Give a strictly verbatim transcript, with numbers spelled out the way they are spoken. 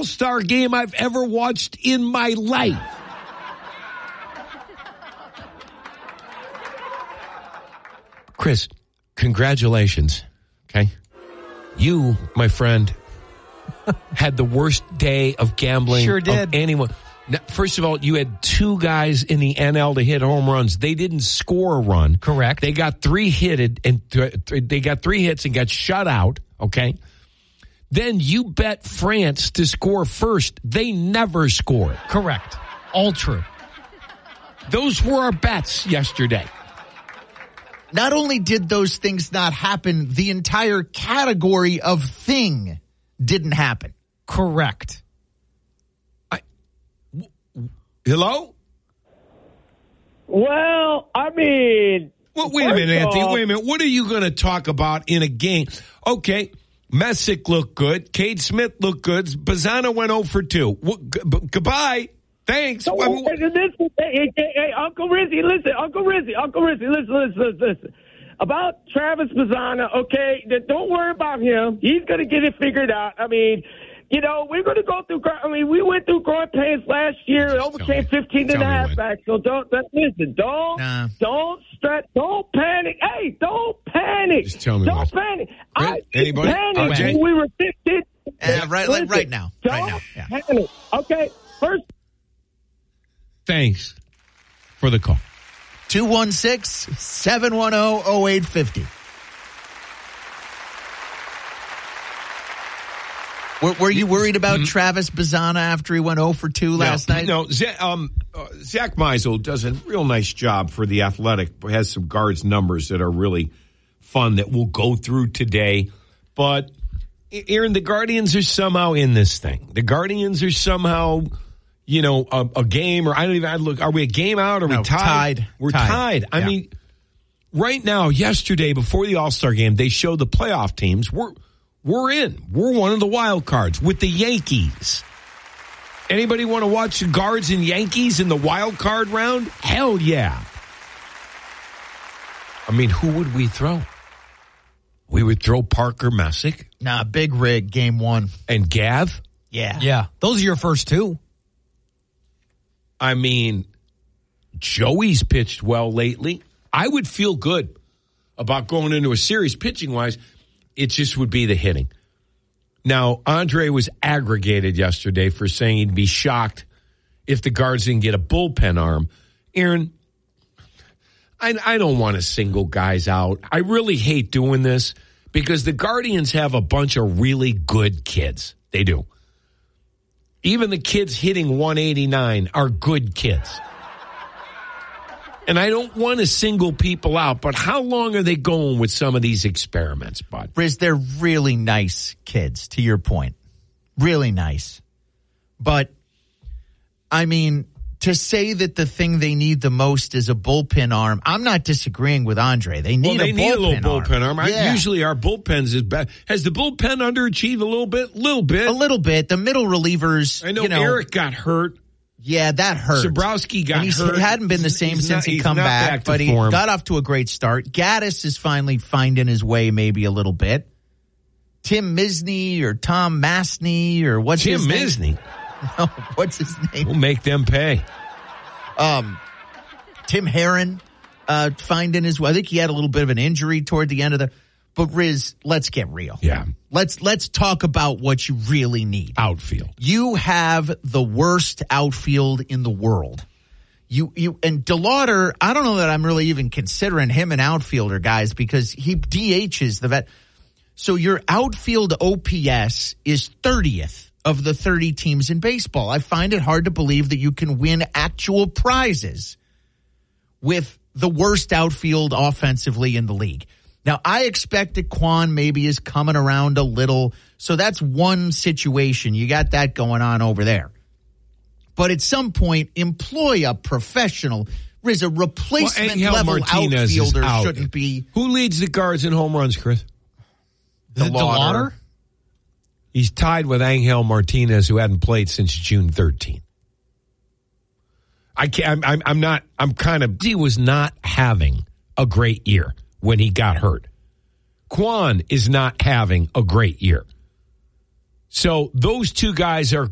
all-star game I've ever watched in my life. Chris, congratulations, okay? You, my friend, had the worst day of gambling sure did. of anyone. Now, first of all, you had two guys in the N L to hit home runs. They didn't score a run. Correct. They got three hitted, and th- th- they got three hits and got shut out, okay? Then you bet France to score first. They never scored. Correct. All true. Those were our bets yesterday. Not only did those things not happen, the entire category of thing didn't happen. Correct. I, w- w- hello? Well, I mean... Well, wait a minute, Anthony. Wait a minute. What are you going to talk about in a game? Okay, Messick looked good. Cade Smith looked good. Bazzana went oh for two. What, g- b- goodbye. Thanks. So, I mean, hey, listen, hey, hey, hey, Uncle Rizzy, listen, Uncle Rizzy, Uncle Rizzy, listen, listen, listen, listen. About Travis Bazzana, okay, don't worry about him. He's going to get it figured out. I mean, you know, we're going to go through, I mean, we went through growing pains last year. It overcame fifteen and a half back. So don't, listen, don't, nah. don't stress, don't panic. Hey, don't panic. Just tell me Don't what. panic. Right? I Anybody? panicked Okay. when we were fifteen. Uh, right, Listen, right now. Don't Right now. Yeah. panic. Okay, first. Thanks for the call. two one six, seven one zero, zero eight five zero. Were, were you worried about mm-hmm. Travis Bazzana after he went oh for two last no, night? No, Z- um, uh, Zach Meisel does a real nice job for The Athletic. Has some guards numbers that are really fun that we'll go through today. But, Aaron, the Guardians are somehow in this thing. The Guardians are somehow... You know, a, a game, or I don't even I look. Are we a game out? Are no, we tied? tied. We're tied. tied. I yeah. mean, right now, yesterday before the All-Star game, they showed the playoff teams. We're we're in. We're one of the wild cards with the Yankees. Anybody want to watch the Guards and Yankees in the wild card round? Hell yeah! I mean, who would we throw? We would throw Parker Messick. Nah, big rig, game one. And Gav? Yeah. Yeah. Those are your first two. I mean, Joey's pitched well lately. I would feel good about going into a series pitching-wise. It just would be the hitting. Now, Andre was aggregated yesterday for saying he'd be shocked if the Guards didn't get a bullpen arm. Aaron, I, I don't want to single guys out. I really hate doing this because the Guardians have a bunch of really good kids. They do. Even the kids hitting one eighty-nine are good kids. And I don't want to single people out, but how long are they going with some of these experiments, bud? Riz, they're really nice kids, to your point. Really nice. But, I mean, to say that the thing they need the most is a bullpen arm, I'm not disagreeing with Andre. They need well, they a bullpen need a little arm. bullpen arm. I, yeah. usually our bullpens is bad. Has the bullpen underachieved a little bit? A little bit. A little bit. The middle relievers, I know, you know Eric got hurt. Yeah, that hurt. Zabrowski got and he's, hurt. He hadn't been the same he's since not, he come back, back but he form. got off to a great start. Gaddis is finally finding his way maybe a little bit. Tim Misney or Tom Masney or what's Tim his name? Misney? No, what's his name? We'll make them pay. Um, Tim Herron uh, finding his way. I think he had a little bit of an injury toward the end of the. But Riz, let's get real. Yeah. Let's let's talk about what you really need. Outfield. You have the worst outfield in the world. You you and DeLauder, I don't know that I'm really even considering him an outfielder, guys, because he D Hs the vet. So your outfield O P S is thirtieth of the thirty teams in baseball. I find it hard to believe that you can win actual prizes with the worst outfield offensively in the league. Now, I expect that Quan maybe is coming around a little, so that's one situation. You got that going on over there. But at some point, employ a professional. Riz, a replacement well, level Martinez outfielder out. shouldn't be. Who leads the Guards in home runs, Chris? DeLauder. He's tied with Angel Martinez, who hadn't played since June thirteenth. I can't, I'm, I'm, I'm not, I'm kind of, he was not having a great year when he got hurt. Quan is not having a great year. So those two guys are